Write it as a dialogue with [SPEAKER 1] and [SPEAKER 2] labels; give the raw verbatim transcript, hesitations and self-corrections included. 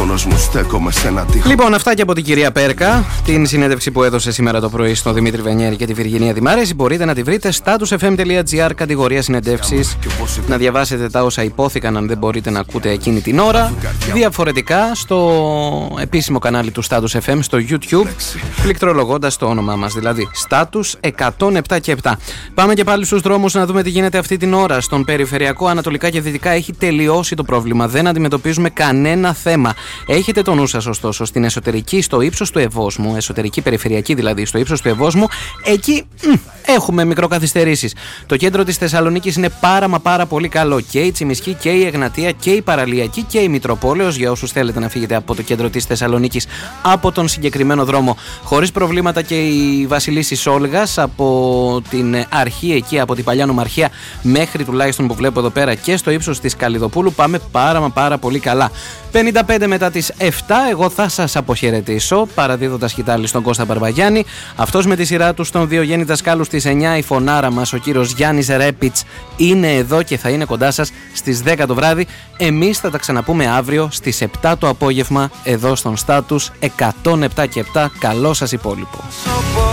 [SPEAKER 1] μόνος μου στέκομαι σε ένα τείχο.
[SPEAKER 2] Λοιπόν, αυτά και από την κυρία Πέρκα. Την συνέντευξη που έδωσε σήμερα το πρωί στον Δημήτρη Βενιέρη και τη Βυργινία Δημάρεση μπορείτε να τη βρείτε status εφ εμ τελεία τζι άρ, κατηγορία συνεντεύξεις. Να διαβάσετε τα όσα υπόθηκαν αν δεν μπορείτε να ακούτε εκείνη την ώρα. Διαφορετικά στο επίσημο κανάλι του Status εφ εμ στο YouTube, πληκτρολογώντας το όνομά μας, δηλαδή Status εκατόν επτά και επτά. Πάμε και πάλι στους δρόμους να δούμε τι γίνεται αυτή την ώρα. Στον περιφερειακό ανατολικά και δυτικά έχει τελειώσει το πρόβλημα. Δεν αντιμετωπίζουμε κανένα θέμα. Έχετε το νου σας ωστόσο στην εσωτερική, στο ύψος του Ευόσμου, εσωτερική περιφερειακή δηλαδή, στο ύψος του Ευόσμου, εκεί μ, έχουμε μικροκαθυστερήσεις. Το κέντρο της Θεσσαλονίκης είναι πάρα μα πάρα πολύ καλό. Και η Τσιμισκή και η Εγνατία και η Παραλιακή και η Μητροπόλεως, για όσους θέλετε να φύγετε από το κέντρο της Θεσσαλονίκης από τον συγκεκριμένο δρόμο. Χωρίς προβλήματα και η Βασιλίσσης Όλγας από την αρχή εκεί, από την παλιά νομαρχία μέχρι τουλάχιστον που βλέπω εδώ πέρα και στο ύψος της Καλλιδοπούλου πάμε πάρα μα πάρα πολύ καλά. πενήντα πέντε μετά τις επτά, εγώ θα σας αποχαιρετήσω παραδίδοντας σκητάλη στον Κώστα Μπαρβαγιάννη. Αυτός με τη σειρά του στον Διογέννη Δασκάλου στις εννιά, η φωνάρα μας, ο κύριος Γιάννης Ρέπιτς, είναι εδώ και θα είναι κοντά σας στις δέκα το βράδυ. Εμείς θα τα ξαναπούμε αύριο στις επτά το απόγευμα εδώ στον Status εκατόν επτά και επτά. Καλό σας υπόλοιπο.